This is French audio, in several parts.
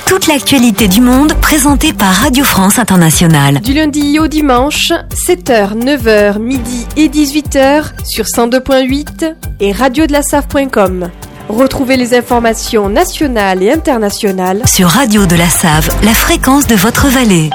Toute l'actualité du monde présentée par Radio France Internationale. Du lundi au dimanche, 7h, 9h, midi et 18h sur 102.8 et radiodelaSave.com. Retrouvez les informations nationales et internationales sur Radio de la Save, la fréquence de votre vallée.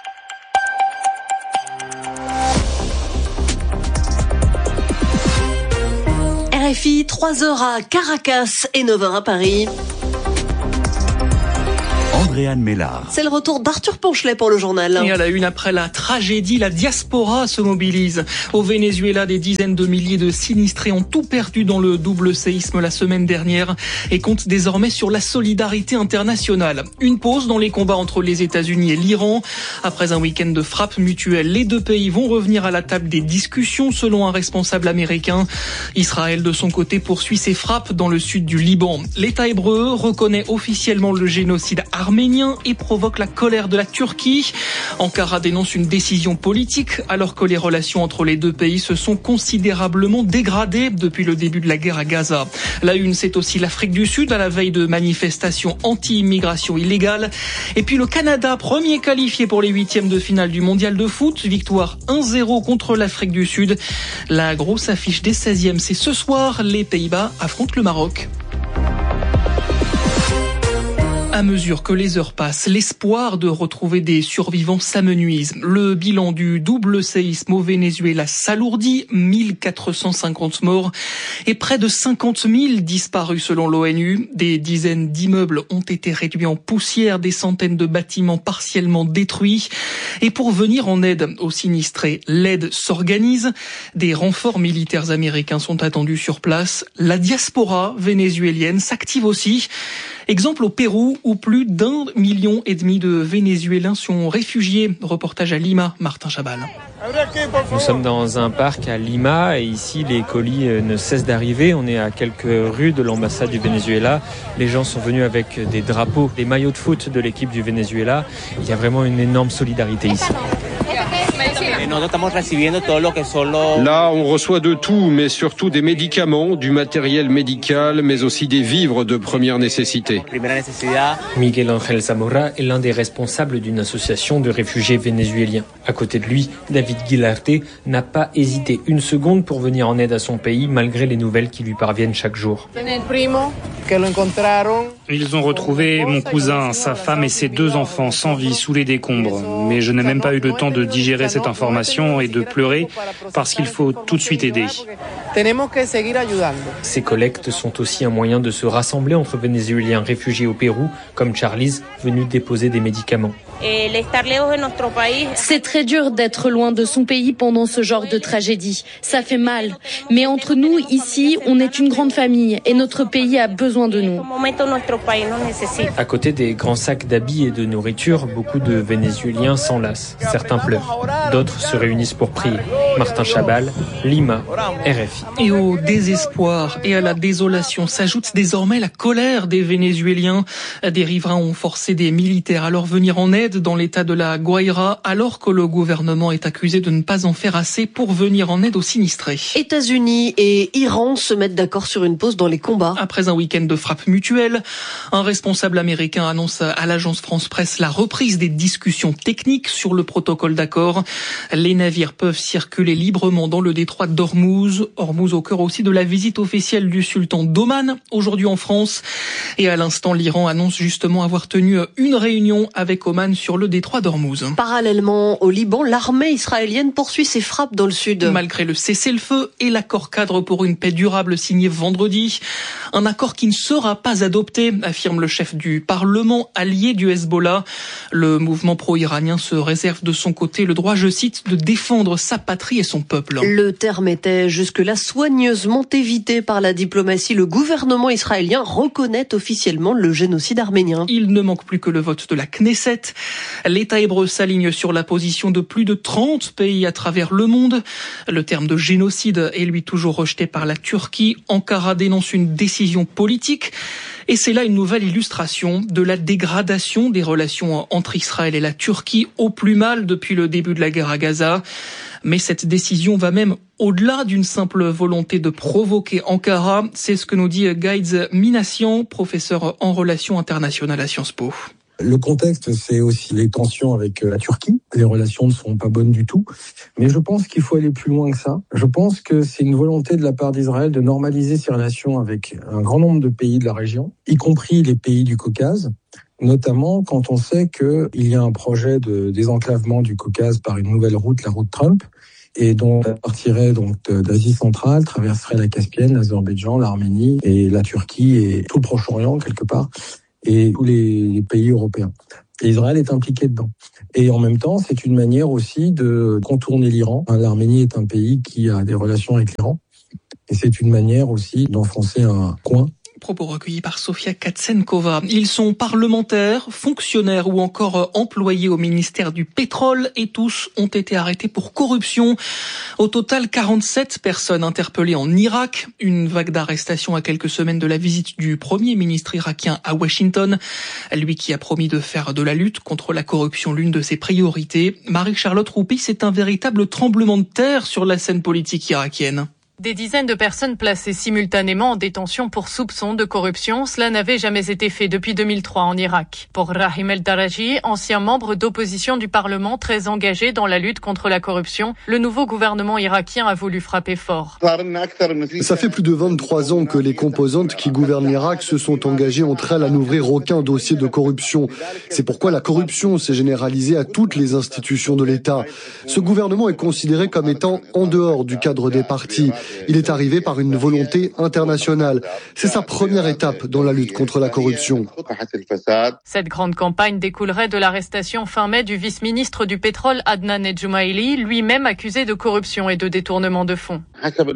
RFI, 3h à Caracas et 9h à Paris. Andréane Mélard. C'est le retour d'Arthur Ponchelet pour le journal. Et à la une, après la tragédie, la diaspora se mobilise. Au Venezuela, des dizaines de milliers de sinistrés ont tout perdu dans le double séisme la semaine dernière et comptent désormais sur la solidarité internationale. Une pause dans les combats entre les États-Unis et l'Iran. Après un week-end de frappes mutuelles, les deux pays vont revenir à la table des discussions selon un responsable américain. Israël, de son côté, poursuit ses frappes dans le sud du Liban. L'État hébreu reconnaît officiellement le génocide arménien et provoque la colère de la Turquie. Ankara dénonce une décision politique alors que les relations entre les deux pays se sont considérablement dégradées depuis le début de la guerre à Gaza. La une, c'est aussi l'Afrique du Sud à la veille de manifestations anti-immigration illégale. Et puis le Canada, premier qualifié pour les huitièmes de finale du mondial de foot. Victoire 1-0 contre l'Afrique du Sud. La grosse affiche des 16e, c'est ce soir. Les Pays-Bas affrontent le Maroc. À mesure que les heures passent, l'espoir de retrouver des survivants s'amenuise. Le bilan du double séisme au Venezuela s'alourdit, 1450 morts et près de 50 000 disparus selon l'ONU. Des dizaines d'immeubles ont été réduits en poussière, des centaines de bâtiments partiellement détruits. Et pour venir en aide aux sinistrés, l'aide s'organise. Des renforts militaires américains sont attendus sur place. La diaspora vénézuélienne s'active aussi. Exemple au Pérou, où plus d'1,5 million de Vénézuéliens sont réfugiés. Reportage à Lima, Martin Chabal. Nous sommes dans un parc à Lima et ici les colis ne cessent d'arriver. On est à quelques rues de l'ambassade du Venezuela. Les gens sont venus avec des drapeaux, des maillots de foot de l'équipe du Venezuela. Il y a vraiment une énorme solidarité ici. Là, on reçoit de tout, mais surtout des médicaments, du matériel médical, mais aussi des vivres de première nécessité. Miguel Ángel Zamora est l'un des responsables d'une association de réfugiés vénézuéliens. À côté de lui, David Guilarte n'a pas hésité une seconde pour venir en aide à son pays, malgré les nouvelles qui lui parviennent chaque jour. Ils ont retrouvé mon cousin, sa femme et ses 2 enfants sans vie sous les décombres. Mais je n'ai même pas eu le temps de digérer cette information et de pleurer parce qu'il faut tout de suite aider. Ces collectes sont aussi un moyen de se rassembler entre Vénézuéliens réfugiés au Pérou, comme Charlize, venu déposer des médicaments. C'est très dur d'être loin de son pays pendant ce genre de tragédie. Ça fait mal. Mais entre nous, ici, on est une grande famille et notre pays a besoin de nous. À côté des grands sacs d'habits et de nourriture, beaucoup de Vénézuéliens s'enlacent. Certains pleurent. D'autres se réunissent pour prier. Martin Chabal, Lima, RFI. Et au désespoir et à la désolation s'ajoute désormais la colère des Vénézuéliens. Des riverains ont forcé des militaires à leur venir en aide dans l'état de la Guaira, alors que le gouvernement est accusé de ne pas en faire assez pour venir en aide aux sinistrés. États-Unis et Iran se mettent d'accord sur une pause dans les combats. Après un week-end de frappes mutuelles, un responsable américain annonce à l'agence France-Presse la reprise des discussions techniques sur le protocole d'accord. Les navires peuvent circuler librement dans le détroit d'Ormuz. Ormuz au cœur aussi de la visite officielle du sultan d'Oman, aujourd'hui en France. Et à l'instant, l'Iran annonce justement avoir tenu une réunion avec Oman sur le détroit d'Ormuz. Parallèlement au Liban, l'armée israélienne poursuit ses frappes dans le sud. Malgré le cessez-le-feu et l'accord cadre pour une paix durable signé vendredi, un accord qui ne sera pas adopté, affirme le chef du Parlement allié du Hezbollah. Le mouvement pro-iranien se réserve de son côté le droit, je cite, de défendre sa patrie et son peuple. Le terme était jusque-là soigneusement évité par la diplomatie. Le gouvernement israélien reconnaît officiellement le génocide arménien. Il ne manque plus que le vote de la Knesset. L'État hébreu s'aligne sur la position de plus de 30 pays à travers le monde. Le terme de génocide est lui toujours rejeté par la Turquie. Ankara dénonce une décision politique. Et c'est là une nouvelle illustration de la dégradation des relations entre Israël et la Turquie au plus mal depuis le début de la guerre à Gaza. Mais cette décision va même au-delà d'une simple volonté de provoquer Ankara. C'est ce que nous dit Gaïdz Minassian, professeur en relations internationales à Sciences Po. Le contexte, c'est aussi les tensions avec la Turquie. Les relations ne sont pas bonnes du tout. Mais je pense qu'il faut aller plus loin que ça. Je pense que c'est une volonté de la part d'Israël de normaliser ses relations avec un grand nombre de pays de la région, y compris les pays du Caucase, notamment quand on sait qu'il y a un projet de désenclavement du Caucase par une nouvelle route, la route Trump, et dont elle partirait donc d'Asie centrale, traverserait la Caspienne, l'Azerbaïdjan, l'Arménie et la Turquie et tout le Proche-Orient quelque part, et tous les pays européens. Et Israël est impliqué dedans. Et en même temps, c'est une manière aussi de contourner l'Iran. L'Arménie est un pays qui a des relations avec l'Iran. Et c'est une manière aussi d'enfoncer un coin. Propos recueillis par Sofia Katsenkova. Ils sont parlementaires, fonctionnaires ou encore employés au ministère du pétrole et tous ont été arrêtés pour corruption. Au total, 47 personnes interpellées en Irak. Une vague d'arrestations à quelques semaines de la visite du Premier ministre irakien à Washington. Lui qui a promis de faire de la lutte contre la corruption l'une de ses priorités. Marie-Charlotte Roupi, c'est un véritable tremblement de terre sur la scène politique irakienne. Des dizaines de personnes placées simultanément en détention pour soupçon de corruption, cela n'avait jamais été fait depuis 2003 en Irak. Pour Rahim El-Daraji, ancien membre d'opposition du Parlement très engagé dans la lutte contre la corruption, le nouveau gouvernement irakien a voulu frapper fort. Ça fait plus de 23 ans que les composantes qui gouvernent l'Irak se sont engagées entre elles à n'ouvrir aucun dossier de corruption. C'est pourquoi la corruption s'est généralisée à toutes les institutions de l'État. Ce gouvernement est considéré comme étant en dehors du cadre des partis. Il est arrivé par une volonté internationale. C'est sa première étape dans la lutte contre la corruption. Cette grande campagne découlerait de l'arrestation fin mai du vice-ministre du pétrole Adnan El-Jumaili, lui-même accusé de corruption et de détournement de fonds.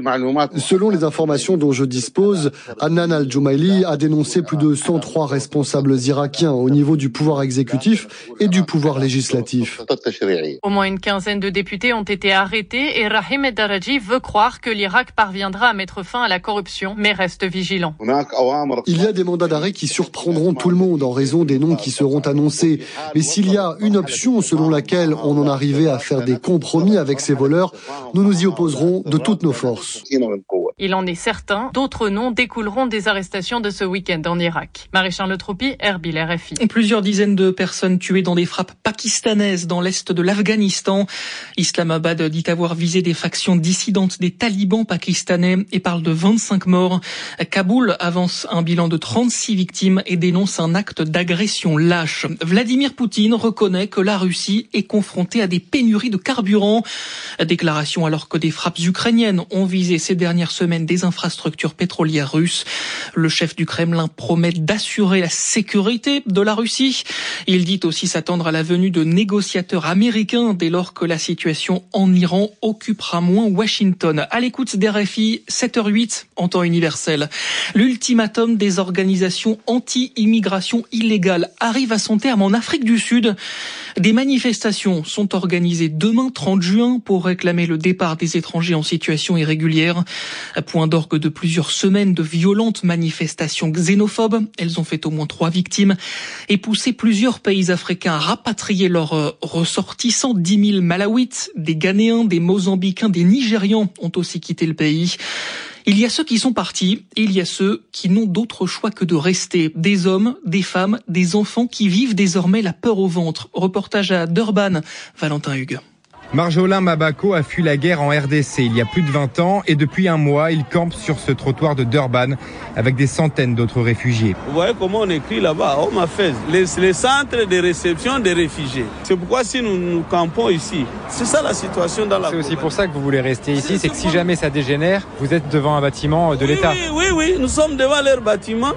Selon les informations dont je dispose, Adnan El-Jumaili a dénoncé plus de 103 responsables irakiens au niveau du pouvoir exécutif et du pouvoir législatif. Au moins une quinzaine de députés ont été arrêtés et Rahim El-Daraji veut croire que l'Irak parviendra à mettre fin à la corruption, mais reste vigilant. Il y a des mandats d'arrêt qui surprendront tout le monde en raison des noms qui seront annoncés. Mais s'il y a une option selon laquelle on en arrivait à faire des compromis avec ces voleurs, nous nous y opposerons de toutes nos forces. Il en est certain, d'autres noms découleront des arrestations de ce week-end en Irak. Marie-Charlotte Roupi, Erbil, RFI. Plusieurs dizaines de personnes tuées dans des frappes pakistanaises dans l'est de l'Afghanistan. Islamabad dit avoir visé des factions dissidentes des talibans pakistanais et parle de 25 morts. Kaboul avance un bilan de 36 victimes et dénonce un acte d'agression lâche. Vladimir Poutine reconnaît que la Russie est confrontée à des pénuries de carburant. Déclaration alors que des frappes ukrainiennes ont visé ces dernières semaines des infrastructures pétrolières russes. Le chef du Kremlin promet d'assurer la sécurité de la Russie. Il dit aussi s'attendre à la venue de négociateurs américains dès lors que la situation en Iran occupera moins Washington. À l'écoute d'RFI, 7h08 en temps universel. L'ultimatum des organisations anti-immigration illégale arrive à son terme en Afrique du Sud. Des manifestations sont organisées demain 30 juin pour réclamer le départ des étrangers en situation irrégulière. Point d'orgue de plusieurs semaines de violentes manifestations xénophobes. Elles ont fait au moins 3 victimes et poussé plusieurs pays africains à rapatrier leurs ressortissants. 10 000 Malawites, des Ghanéens, des Mozambicains, des Nigérians ont aussi quitté le pays. Il y a ceux qui sont partis et il y a ceux qui n'ont d'autre choix que de rester. Des hommes, des femmes, des enfants qui vivent désormais la peur au ventre. Reportage à Durban, Valentin Hugues. Marjolin Mabako a fui la guerre en RDC il y a plus de 20 ans et depuis un mois, il campe sur ce trottoir de Durban avec des centaines d'autres réfugiés. Vous voyez comment on écrit là-bas, Home Affairs, les centres de réception des réfugiés. C'est pourquoi si nous campons ici, c'est ça la situation dans la... C'est aussi pour ça que vous voulez rester ici, c'est que si jamais ça dégénère, vous êtes devant un bâtiment de l'État. Oui, nous sommes devant leur bâtiment.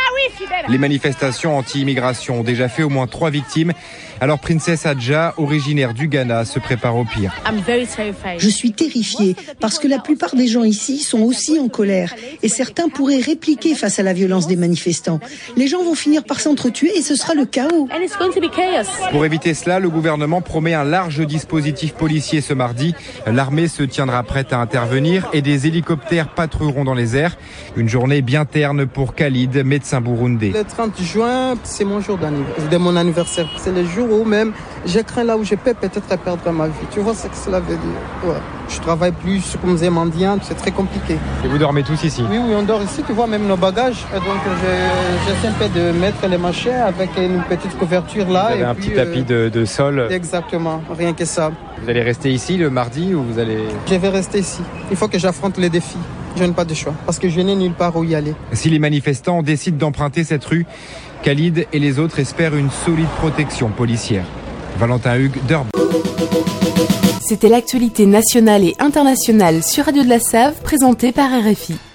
Les manifestations anti-immigration ont déjà fait au moins 3 victimes. Alors Princess Adja, originaire du Ghana, se prépare au pire. Je suis terrifiée parce que la plupart des gens ici sont aussi en colère et certains pourraient répliquer face à la violence des manifestants. Les gens vont finir par s'entretuer et ce sera le chaos. Pour éviter cela, le gouvernement promet un large dispositif policier ce mardi. L'armée se tiendra prête à intervenir et des hélicoptères patrouilleront dans les airs. Une journée bien terne pour Khalid, médecin burundais. Le 30 juin, c'est mon jour de mon anniversaire. C'est le jour où même je crains là où je peux peut-être perdre ma vie. Tu vois ce que cela veut dire? Ouais. Je travaille plus comme des mendiants, c'est très compliqué. Et vous dormez tous ici? Oui, on dort ici, tu vois, même nos bagages. Donc j'essaie un peu de mettre les machins avec une petite couverture là. Vous avez un petit tapis de sol? Exactement, rien que ça. Vous allez rester ici le mardi ou vous allez... Je vais rester ici. Il faut que j'affronte les défis. Je n'ai pas de choix, parce que je n'ai nulle part où y aller. Si les manifestants décident d'emprunter cette rue, Khalid et les autres espèrent une solide protection policière. Valentin Hugues, Durban. C'était l'actualité nationale et internationale sur Radio de la Save, présentée par RFI.